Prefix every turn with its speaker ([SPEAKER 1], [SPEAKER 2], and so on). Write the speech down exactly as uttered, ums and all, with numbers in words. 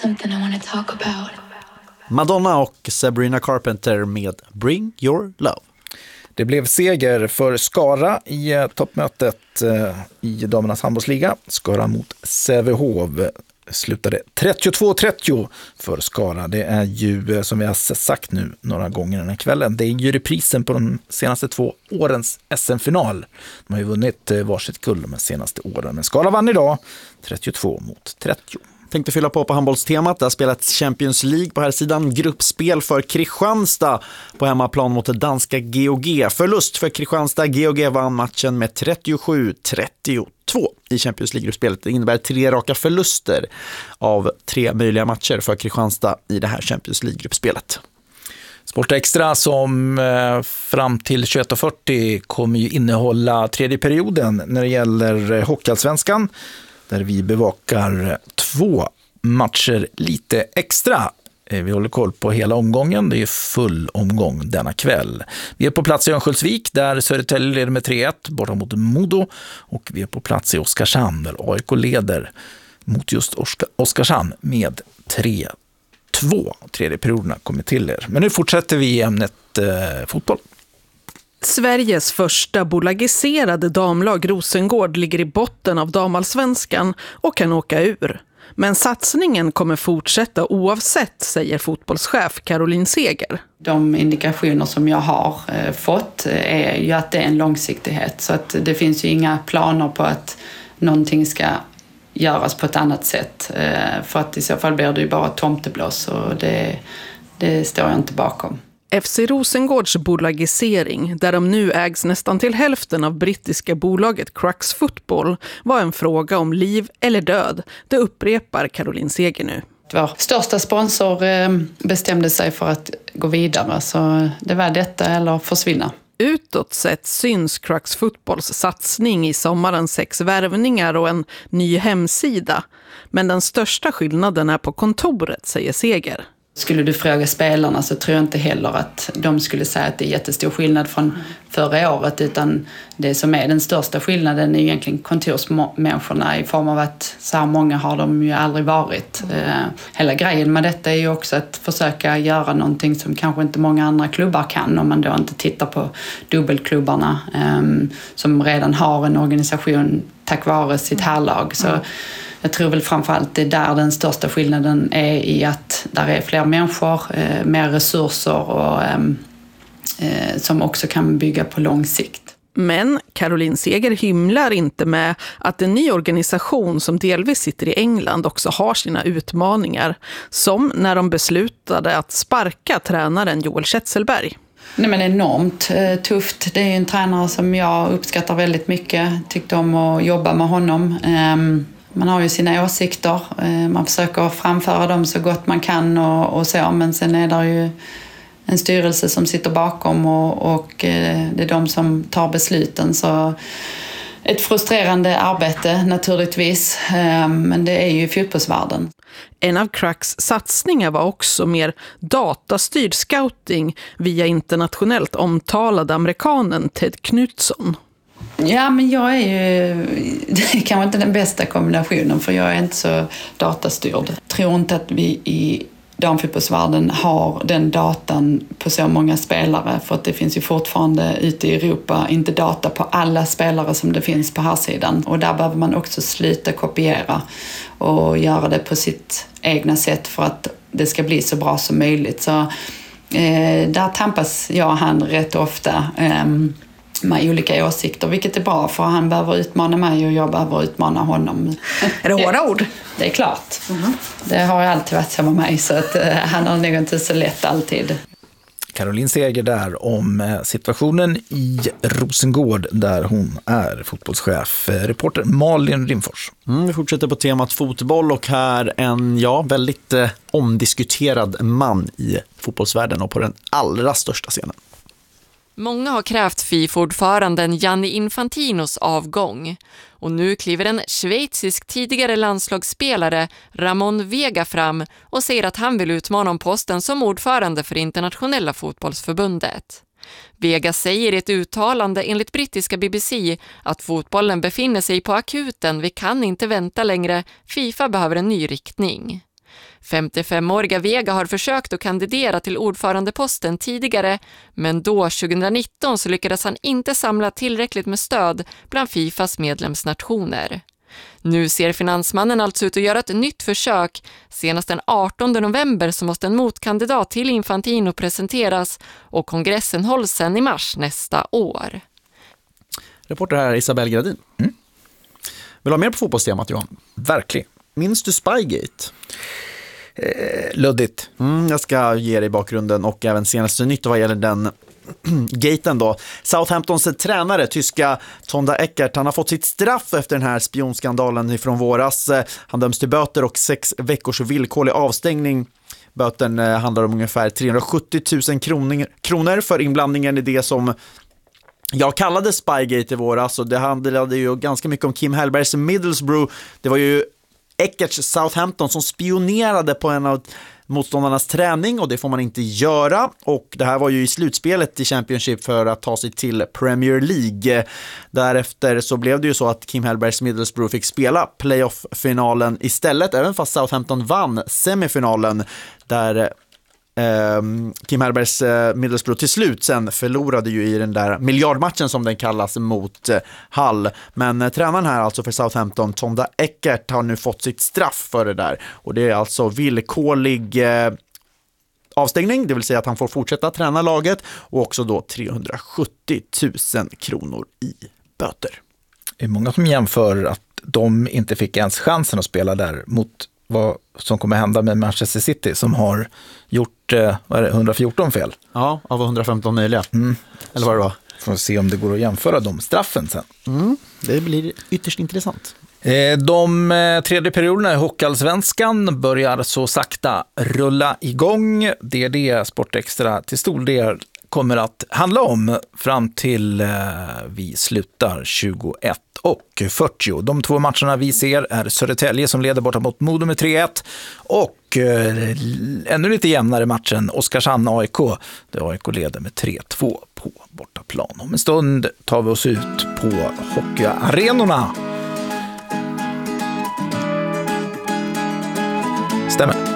[SPEAKER 1] something I want to talk about.
[SPEAKER 2] Madonna och Sabrina Carpenter med Bring Your Love.
[SPEAKER 3] Det blev seger för Skara i toppmötet i damernas handbollsliga. Skara mot Sävehof slutade trettiotvå trettio för Skara. Det är ju, som vi har sagt nu några gånger den här kvällen, det är ju reprisen på de senaste två årens S M-final. De har ju vunnit varsitt guld de senaste åren. Men Skara vann idag trettiotvå mot trettio.
[SPEAKER 2] Tänkte fylla på på handbollstemat. Det har spelats Champions League på här sidan. Gruppspel för Kristianstad på hemmaplan mot det danska G O G. Förlust för Kristianstad. G O G vann matchen med trettiosju trettiotvå i Champions League-gruppspelet. Det innebär tre raka förluster av tre möjliga matcher för Kristianstad i det här Champions League-gruppspelet.
[SPEAKER 3] Sport Extra som eh, fram till tjugoett fyrtio kommer ju innehålla tredje perioden när det gäller Hockeyallsvenskan, där vi bevakar två matcher lite extra. Vi håller koll på hela omgången. Det är full omgång denna kväll. Vi är på plats i Örnsköldsvik där Södertälje leder med tre ett borta mot Modo. Och vi är på plats i Oskarshamn där A I K leder mot just Oskarshamn med tre två. Tredje perioderna kommer till er. Men nu fortsätter vi i ämnet eh, fotboll.
[SPEAKER 4] Sveriges första bolagiserade damlag Rosengård ligger i botten av damallsvenskan och kan åka ur. Men satsningen kommer fortsätta oavsett, säger fotbollschef Caroline Seger.
[SPEAKER 5] De indikationer som jag har eh, fått är ju att det är en långsiktighet. Så att det finns ju inga planer på att någonting ska göras på ett annat sätt. Eh, för att i så fall blir det ju bara tomteblås och det, det står jag inte bakom.
[SPEAKER 4] F C Rosengårds bolagisering, där de nu ägs nästan till hälften av brittiska bolaget Crux Football, var en fråga om liv eller död. Det upprepar Caroline Seger nu.
[SPEAKER 5] Vår största sponsor bestämde sig för att gå vidare, så det var detta eller försvinna.
[SPEAKER 4] Utåt sett syns Crux Footballs satsning i sommarens sex värvningar och en ny hemsida. Men den största skillnaden är på kontoret, säger Seger.
[SPEAKER 5] Skulle du fråga spelarna så tror jag inte heller att de skulle säga att det är jättestor skillnad från förra året, utan det som är den största skillnaden är egentligen kontorsmänniskorna, i form av att så här många har de ju aldrig varit. Eh, hela grejen med detta är ju också att försöka göra någonting som kanske inte många andra klubbar kan, om man då inte tittar på dubbelklubbarna eh, som redan har en organisation tack vare sitt härlag. Så mm. Jag tror väl framförallt det är där den största skillnaden är, i att där är fler människor, eh, mer resurser och eh, eh, som också kan bygga på lång sikt.
[SPEAKER 4] Men Caroline Seger hymlar inte med att en ny organisation som delvis sitter i England också har sina utmaningar. Som när de beslutade att sparka tränaren Joel Schetzelberg.
[SPEAKER 5] Nej, men enormt eh, tufft. Det är en tränare som jag uppskattar väldigt mycket. Tyckte om att jobba med honom. Eh, Man har ju sina åsikter, man försöker framföra dem så gott man kan och, och så, men sen är det ju en styrelse som sitter bakom och, och det är de som tar besluten. Så ett frustrerande arbete naturligtvis, men det är ju fotbollsvärlden.
[SPEAKER 4] En av Crux satsningar var också mer datastyrd scouting via internationellt omtalade amerikanen Ted Knutsson.
[SPEAKER 5] Ja, men jag är ju, det är kanske inte den bästa kombinationen, för jag är inte så datastyrd. Jag tror inte att vi i damfotbollsvärlden har den datan på så många spelare, för att det finns ju fortfarande ute i Europa inte data på alla spelare som det finns på här sidan. Och där behöver man också sluta kopiera och göra det på sitt egna sätt för att det ska bli så bra som möjligt. Så eh, där tampas jag och han rätt ofta eh, med olika åsikter, vilket är bra, för han behöver utmana mig och jag behöver utmana honom.
[SPEAKER 4] Är det hårda ord?
[SPEAKER 5] Det är klart. Mm-hmm. Det har jag alltid varit så med mig, så att, uh, han har nog inte så lätt alltid.
[SPEAKER 3] Caroline Seger där om situationen i Rosengård där hon är fotbollschef. Reporter Malin Rimfors.
[SPEAKER 2] Mm, vi fortsätter på temat fotboll och här en ja, väldigt eh, omdiskuterad man i fotbollsvärlden och på den allra största scenen.
[SPEAKER 6] Många har krävt FIFA-ordföranden Gianni Infantinos avgång. Och nu kliver en schweizisk tidigare landslagsspelare, Ramon Vega, fram och säger att han vill utmana om posten som ordförande för internationella fotbollsförbundet. Vega säger i ett uttalande enligt brittiska B B C att fotbollen befinner sig på akuten, vi kan inte vänta längre, FIFA behöver en ny riktning. femtiofemåriga Vega har försökt att kandidera till ordförandeposten tidigare, men då tjugonitton så lyckades han inte samla tillräckligt med stöd bland Fifas medlemsnationer. Nu ser finansmannen alltså ut att göra ett nytt försök. Senast den artonde november så måste en motkandidat till Infantino presenteras och kongressen hålls sedan i mars nästa år.
[SPEAKER 2] Reporter här Isabel Gradin. Mm. Vill du ha mer på fotbollstemat, Johan?
[SPEAKER 3] Verkligen.
[SPEAKER 2] Minns du Spygate?
[SPEAKER 3] Eh, luddigt.
[SPEAKER 2] Mm, jag ska ge dig bakgrunden och även senaste nytt vad gäller den gaten då. Southamptons tränare, tyska Tonda Eckert, han har fått sitt straff efter den här spionskandalen från våras. Han döms till böter och sex veckors villkorlig avstängning. Böten handlar om ungefär trehundrasjuttio tusen kronor för inblandningen i det som jag kallade Spygate i våras, och det handlade ju ganska mycket om Kim Hellbergs Middlesbrough. Det var ju Eckerts Southampton som spionerade på en av motståndarnas träning, och det får man inte göra. Och det här var ju i slutspelet i Championship för att ta sig till Premier League. Därefter så blev det ju så att Kim Hellbergs Middlesbrough fick spela playoff-finalen istället, även fast Southampton vann semifinalen där Kim Hellbergs Middlesbrough till slut sen förlorade ju i den där miljardmatchen som den kallas mot Hull. Men tränaren här alltså för Southampton, Tonda Eckert, har nu fått sitt straff för det där. Och det är alltså villkorlig avstängning, det vill säga att han får fortsätta träna laget, och också då trehundrasjuttio tusen kronor i böter.
[SPEAKER 3] Det är många som jämför att de inte fick ens chansen att spela där mot vad som kommer hända med Manchester City, som har gjort eh, vad är det, hundrafjorton fel.
[SPEAKER 2] Ja, av hundrafemton möjliga. Mm. Eller vad det var.
[SPEAKER 3] Får se om det går att jämföra de straffen sen.
[SPEAKER 2] Mm. Det blir ytterst intressant.
[SPEAKER 3] Eh, de eh, tredje perioderna i Hockeyallsvenskan börjar så sakta rulla igång. Det är det Sportextra till stor del kommer att handla om fram till eh, vi slutar tjugoett och fyrtio. De två matcherna vi ser är Södertälje som leder borta mot Modo med tre ett, och eh, ännu lite jämnare matchen Oskarshamn A I K, där A I K leder med tre två på bortaplan. Om en stund tar vi oss ut på hockeyarenorna. Stämmer.